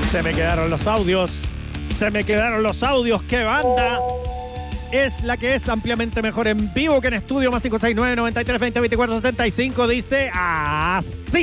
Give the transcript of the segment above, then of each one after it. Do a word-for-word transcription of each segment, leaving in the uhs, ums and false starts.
Se me quedaron los audios. Se me quedaron los audios. ¡Qué banda! Es la que es ampliamente mejor en vivo que en estudio. Más cinco seis nueve, noventa y tres, veinte, veinticuatro, setenta y cinco. Dice así.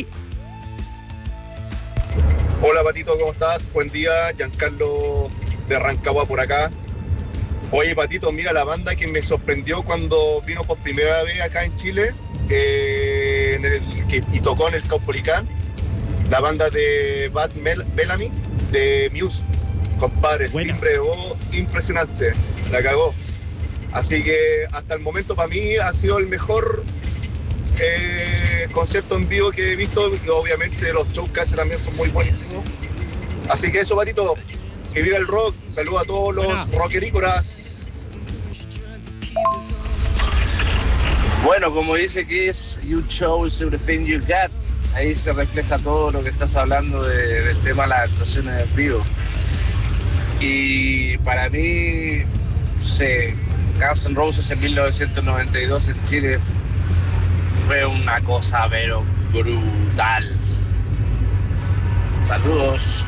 Hola Patito, ¿cómo estás? Buen día, Giancarlo de Rancagua por acá. Oye Patito, mira la banda que me sorprendió cuando vino por primera vez acá en Chile eh, en el, que, y tocó en el Caupolicán. La banda de Bad Mel, Bellamy de Muse. Compadre, el timbre de voz impresionante, la cagó. Así que hasta el momento para mí ha sido el mejor eh, concierto en vivo que he visto. Y obviamente los shows que hace también son muy buenísimos. Así que eso, Patito, que viva el rock. Saludos a todos los Buena. rockerícolas. Bueno, como dice Kiss, you chose everything you got. Ahí se refleja todo lo que estás hablando de, del tema de las actuaciones en vivo. Y para mí, sí, Guns N' Roses en mil novecientos noventa y dos en Chile fue una cosa pero brutal. Saludos.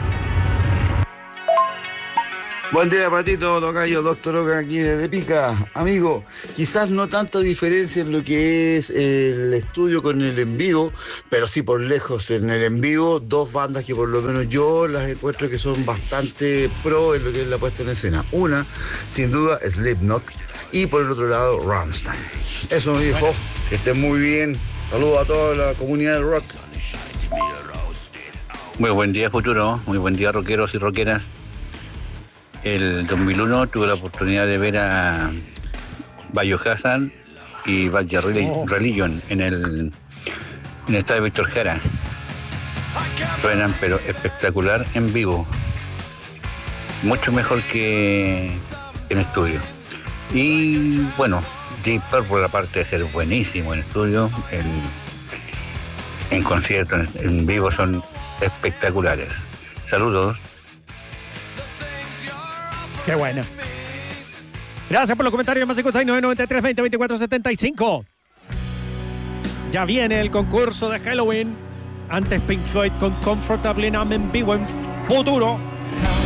Buen día, Patito, tocayo, doctor Oca aquí de Pica. Amigo, quizás no tanta diferencia en lo que es el estudio con el en vivo, pero sí por lejos en el en vivo, dos bandas que por lo menos yo las encuentro que son bastante pro en lo que es la puesta en escena. Una, sin duda, Slipknot, y por el otro lado, Rammstein. Eso, mi viejo, que estén muy bien. Saludos a toda la comunidad del rock. Muy buen día, futuro. Muy buen día, rockeros y rockeras. El dos mil uno tuve la oportunidad de ver a Biohazard y Bad Religion en el, en el estadio Víctor Jara. Suenan pero espectacular en vivo. Mucho mejor que en estudio. Y bueno, Deep Purple, aparte de ser buenísimo en estudio, en, en concierto, en, en vivo son espectaculares. Saludos. Qué bueno. Gracias por los comentarios. Más cinco seis nueve, noventa y tres, veinte, veinticuatro, setenta y cinco. Ya viene el concurso de Halloween. Antes Pink Floyd con Comfortably Numb en vivo en futuro.